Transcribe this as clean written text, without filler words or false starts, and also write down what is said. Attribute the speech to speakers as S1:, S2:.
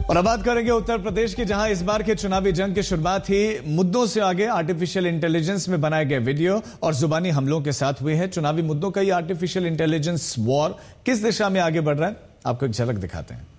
S1: और अब बात करेंगे उत्तर प्रदेश की, जहां इस बार के चुनावी जंग की शुरुआत ही मुद्दों से आगे आर्टिफिशियल इंटेलिजेंस में बनाए गए वीडियो और जुबानी हमलों के साथ हुई है। चुनावी मुद्दों का ये आर्टिफिशियल इंटेलिजेंस वॉर किस दिशा में आगे बढ़ रहा है, आपको एक झलक दिखाते हैं।